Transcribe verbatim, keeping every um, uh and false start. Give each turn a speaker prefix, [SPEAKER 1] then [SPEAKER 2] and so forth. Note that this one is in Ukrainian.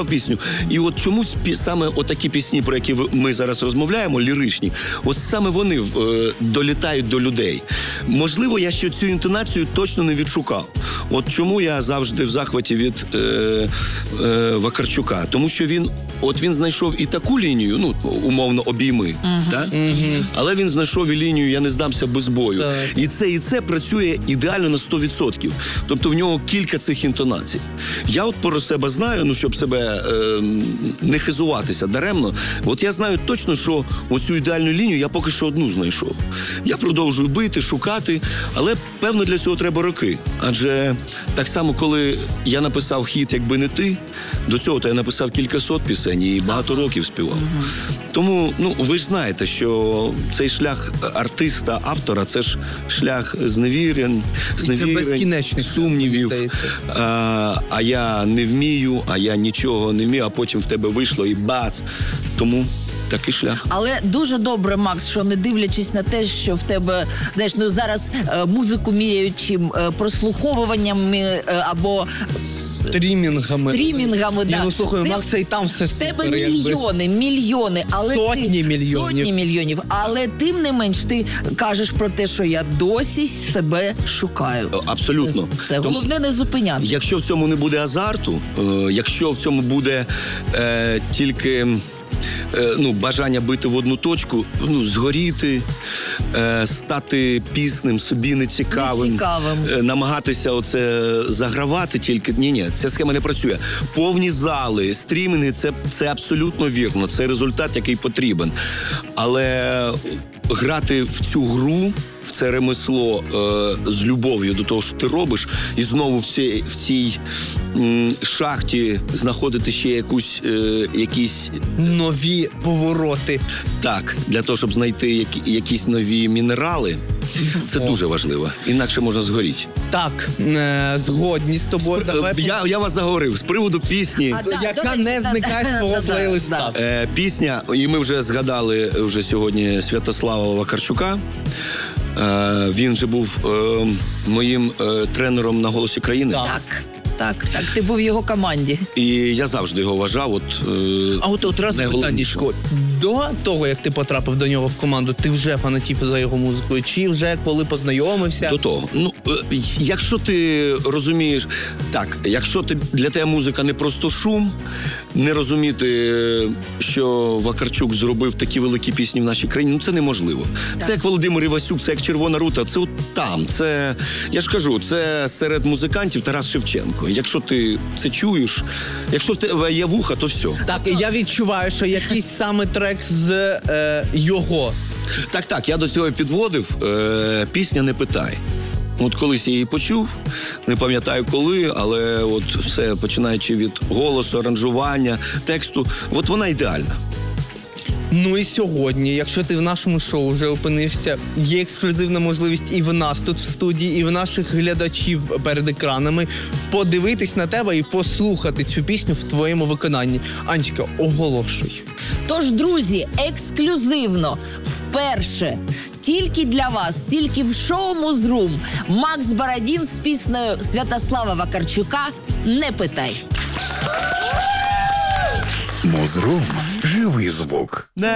[SPEAKER 1] написав пісню. І от чомусь пі- саме отакі пісні, про які ви- ми зараз розмовляємо, ліричні, ось саме вони е, долітають до людей. Можливо, я ще цю інтонацію точно не відшукав. От чому я завжди в захваті від е, е, Вакарчука. Тому що він, от він знайшов і таку лінію, ну, умовно, обійми, uh-huh. так? Uh-huh. Але він знайшов і лінію «Я не здамся без бою». Так. І це, і це працює ідеально на сто відсотків. Тобто в нього кілька цих інтонацій. Я от про себе знаю, ну, щоб себе е, не хизуватися даремно, от я знаю точно, що оцю ідеальну лінію я поки що одну знайшов. Я продовжую бити, шукати, але, певно, для цього треба роки. Адже так само, коли я написав хіт «Якби не ти», до цього то я написав кількасот пісень і багато років співав. Тому, ну, ви ж знаєте, що цей шлях артиста, автора, це ж шлях зневірень, зневірень, сумнівів. А, а я не вмію, а я нічого не вмію, а потім в тебе вийшло і бац. Тому такий шлях.
[SPEAKER 2] Але дуже добре, Макс, що не дивлячись на те, що в тебе, знаєш, ну зараз е, музику міряють чим е, прослуховуваннями е, або
[SPEAKER 3] стрімінгами.
[SPEAKER 2] Стрімінгами,
[SPEAKER 3] да.
[SPEAKER 2] Я
[SPEAKER 3] ну слухаю, Макса і там все
[SPEAKER 2] в
[SPEAKER 3] супер.
[SPEAKER 2] В тебе мільйони, якби. мільйони, але
[SPEAKER 3] сотні
[SPEAKER 2] ти,
[SPEAKER 3] мільйонів.
[SPEAKER 2] Сотні мільйонів. Але тим не менш ти кажеш про те, що я досі себе шукаю.
[SPEAKER 1] Абсолютно.
[SPEAKER 2] Це головне не зупиняти.
[SPEAKER 1] Якщо в цьому не буде азарту, е, якщо в цьому буде е, тільки ну, бажання бити в одну точку, ну, згоріти, е, стати пісним, собі нецікавим,
[SPEAKER 2] нецікавим.
[SPEAKER 1] Е, намагатися оце загравати тільки. Ні-ні, ця схема не працює. Повні зали, стрімінги, це, це абсолютно вірно, це результат, який потрібен. Але грати в цю гру, в це ремесло е, з любов'ю до того, що ти робиш, і знову в цій, в цій м, шахті знаходити ще якусь, е, якісь...
[SPEAKER 3] нові повороти.
[SPEAKER 1] Так, для того, щоб знайти які, якісь нові мінерали, це О. дуже важливо. Інакше можна згоріти.
[SPEAKER 3] Так, е, згодні з тобою.
[SPEAKER 1] Спр...
[SPEAKER 3] Давай...
[SPEAKER 1] Я, я вас заговорив. З приводу пісні,
[SPEAKER 2] а, да,
[SPEAKER 3] яка
[SPEAKER 2] речі,
[SPEAKER 3] не зникає з твого плейлиста.
[SPEAKER 1] Е, пісня, і ми вже згадали вже сьогодні Святослава Вакарчука. Е, він же був е, моїм е, тренером на «Голосі країни».
[SPEAKER 2] Так. Так, так, ти був в його команді.
[SPEAKER 1] І я завжди його вважав. От, е,
[SPEAKER 3] а от одразу питання, до того, як ти потрапив до нього в команду, ти вже фанатів за його музикою? Чи вже коли познайомився?
[SPEAKER 1] До того. Ну, е, якщо ти розумієш, так, якщо ти, для тебе музика не просто шум, не розуміти, що Вакарчук зробив такі великі пісні в нашій країні, ну це неможливо. Так. Це як Володимир Івасюк, це як Червона рута, це от там, це, я ж кажу, це серед музикантів Тарас Шевченко. Якщо ти це чуєш, якщо в тебе є вуха, то все.
[SPEAKER 3] Так, і я відчуваю, що якийсь саме трек з е, його.
[SPEAKER 1] Так, так, я до цього підводив, е, пісня «Не питай». От колись я її почув, не пам'ятаю коли, але от все, починаючи від голосу, аранжування, тексту, от вона ідеальна.
[SPEAKER 3] Ну і сьогодні, якщо ти в нашому шоу вже опинився, є ексклюзивна можливість і в нас тут в студії, і в наших глядачів перед екранами подивитись на тебе і послухати цю пісню в твоєму виконанні. Анечка, оголошуй.
[SPEAKER 2] Тож, друзі, ексклюзивно, вперше, тільки для вас, тільки в шоу «Музрум» Макс Бородін з піснею Святослава Вакарчука «Не питай».
[SPEAKER 4] Музрум. Живий звук.